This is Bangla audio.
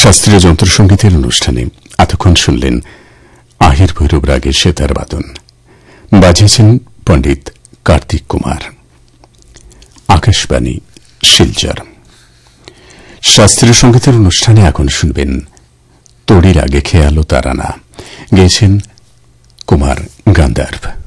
শাস্ত্রীয় যন্ত্রসঙ্গীতের অনুষ্ঠানে এতক্ষণ শুনলেন আহির ভৈরব রাগের সেতার বাদন। বাজিয়েছেন পণ্ডিত কার্তিক কুমার। আকাশবাণী শিলচর। শাস্ত্রীয় সঙ্গীতের অনুষ্ঠানে এখন শুনবেন তোড়ির আগে খেয়ালো তারানা, গেয়েছেন কুমার গান্ধার্ভ।